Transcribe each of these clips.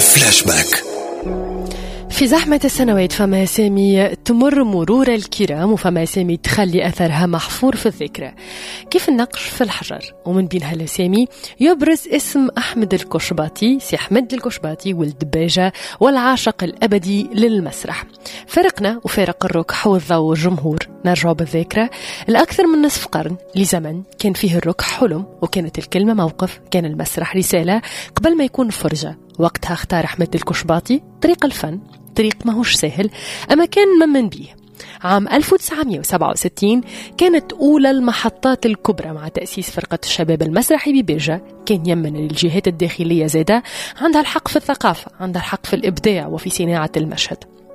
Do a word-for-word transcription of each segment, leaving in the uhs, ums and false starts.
فلاش باك. في زحمة السنوات فما أسامي تمر مرور الكرام وفما أسامي تخلي أثرها محفور في الذاكرة، كيف النقش في الحجر. ومن بين هالأسامي يبرز اسم أحمد الكشباطي، سي أحمد الكشباطي ولد باجة والعاشق الأبدي للمسرح. فارقنا وفارق الركح والضوء والجمهور. نرجع بالذاكرة الأكثر من نصف قرن لزمن كان فيه الركح حلم، وكانت الكلمة موقف، كان المسرح رسالة قبل ما يكون فرجة. وقتها اختار أحمد الكشباطي طريق الفن، طريق ماهوش سهل أما كان ممن بيه. عام ألف وتسعمائة وسبعة وستين كانت أولى المحطات الكبرى مع تأسيس فرقة الشباب المسرحي بباجة. كان يمن للجهات الداخلية زادة عندها الحق في الثقافة، عندها الحق في الإبداع وفي صناعة المشهد.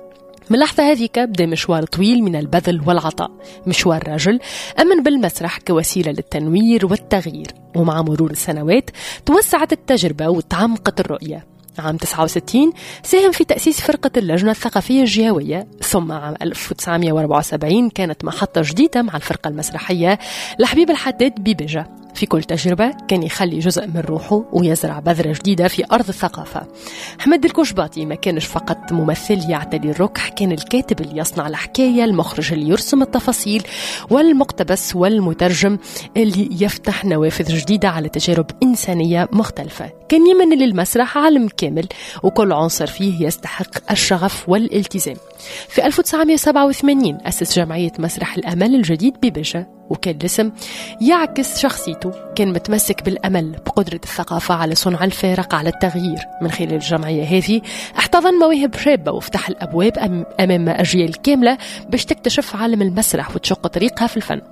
من اللحظة هذيك بدأ مشوار طويل من البذل والعطاء، مشوار رجل أمن بالمسرح كوسيلة للتنوير والتغيير. ومع مرور السنوات توسعت التجربة وتعمقت الرؤية. عام تسعة وستين ساهم في تأسيس فرقة اللجنة الثقافية الجهوية، ثم عام ألف وتسعمائة وأربعة وسبعين كانت محطة جديدة مع الفرقة المسرحية لحبيب الحداد بباجة. في كل تجربة كان يخلي جزء من روحه ويزرع بذرة جديدة في أرض الثقافة. أحمد الكشباطي ما كانش فقط ممثل يعتلي الركح، كان الكاتب اللي يصنع الحكاية، المخرج اللي يرسم التفاصيل، والمقتبس والمترجم اللي يفتح نوافذ جديدة على تجارب إنسانية مختلفة. كان يمن للمسرح عالم كامل وكل عنصر فيه يستحق الشغف والالتزام. في ألف وتسعمائة وسبعة وثمانين أسس جمعية مسرح الأمل الجديد بباجة، وكان الاسم يعكس شخصيته. كان متمسك بالأمل، بقدرة الثقافة على صنع الفارق، على التغيير. من خلال الجمعية هذه احتضن مواهب شابة وفتح الأبواب أمام أجيال كاملة باش تكتشف عالم المسرح وتشق طريقها في الفن.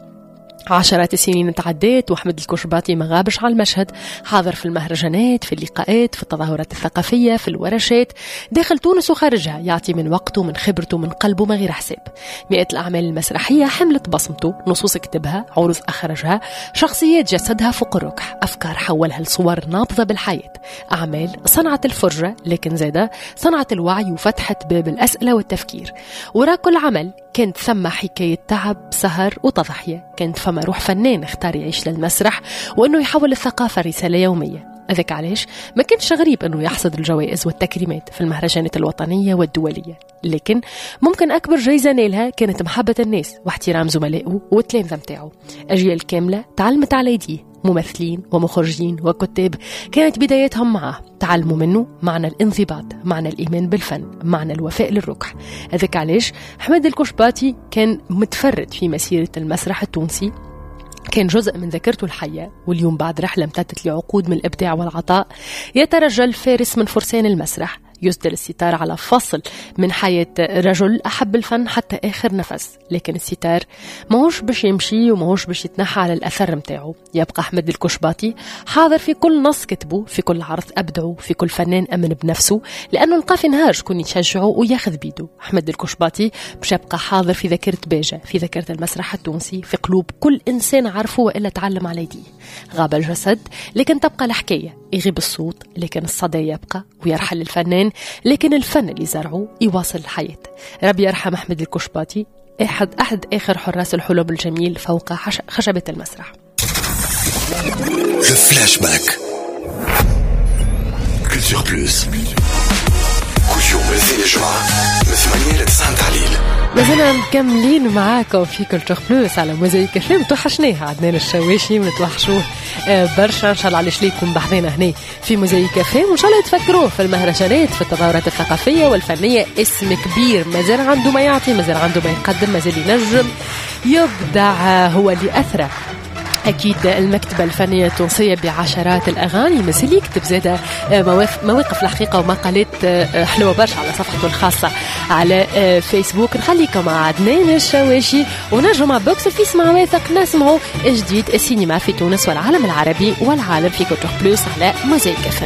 عشرات السنين تعديت وأحمد الكشباطي ما غابش على المشهد، حاضر في المهرجانات، في اللقاءات، في التظاهرات الثقافية، في الورشات داخل تونس وخارجها، يعطي من وقته، من خبرته، من قلبه ما غير حساب. مئات الأعمال المسرحية حملت بصمته، نصوص كتبها، عروض أخرجها، شخصيات جسدها فوق الركح، أفكار حولها لصور نابضة بالحياة، أعمال صنعت الفرجة لكن زادة صنعت الوعي وفتحت باب الأسئلة والتفكير. وراء كل عمل كانت ثم حكاية تعب، سهر وتضحية، كانت فما روح فنان اختار يعيش للمسرح وأنه يحول الثقافة رسالة يومية. أذاك علاش ما كانش غريب أنه يحصد الجوائز والتكريمات في المهرجانات الوطنية والدولية، لكن ممكن أكبر جايزة نالها كانت محبة الناس واحترام زملائه والتلامذة متاعه. أجيال كاملة تعلمت على يديه، ممثلين ومخرجين وكتاب كانت بدايتهم معه، تعلموا منه معنى الانضباط، معنى الإيمان بالفن، معنى الوفاء للركح. أذاك علاش أحمد الكشباطي كان متفرد في مسيرة المسرح التونسي، كان جزء من ذاكرته الحية. واليوم بعد رحلة امتدت لعقود من الإبداع والعطاء يترجل فارس من فرسان المسرح، يسدل الستار على فصل من حياة رجل أحب الفن حتى آخر نفس. لكن الستار ماهوش باش يمشي وماهوش باش يتنحى على الأثر متاعه. يبقى أحمد الكشباطي حاضر في كل نص كتبه، في كل عرض أبدعه، في كل فنان أمن بنفسه، لأنه لقى في نهار شكون يشجعه وياخذ بيده. أحمد الكشباطي باش يبقى حاضر في ذاكرة باجة، في ذاكرة المسرح التونسي، في قلوب كل إنسان عرفه وإلا تعلم على يديه. غاب الجسد لكن تبقى الحكاية، يغيب الصوت لكن الصدى يبقى، ويرحل الفنان لكن الفن اللي زرعه يواصل الحياة. ربي يرحم أحمد الكشباطي، أحد أحد آخر حراس الحلم الجميل فوق خشبة المسرح. الفلاش باك. كولتور بلوس كل يوم الاثنين الجمعة من ثمانية إلى تسعة تحليل. لازلنا مكملين معاكم في كولتور بلوس على موزايك اف ام. توحشناها عدنان الشواشي، ونتوحشوه برشا ان شاء الله على شليكم بحذنا هنا في موزايك اف ام. وان شاء الله تفكروه في المهرجانات، في التظاهرات الثقافيه والفنيه. اسم كبير، مازال عنده ما يعطي، مازال عنده ما يقدم، مازال ينجم يبدع، هو اللي اثره. أكيد المكتبة الفنية التونسية بعشرات الأغاني، مثل يكتب زادة مواقف الحقيقة ومقالات حلوة برشا على صفحته الخاصة على فيسبوك. نخليكم مع عدنان الشواشي ونرجع مع بوكس في مع واثق نسمعوا جديد السينما في تونس والعالم العربي والعالم في كولتور بلوس على موزايك.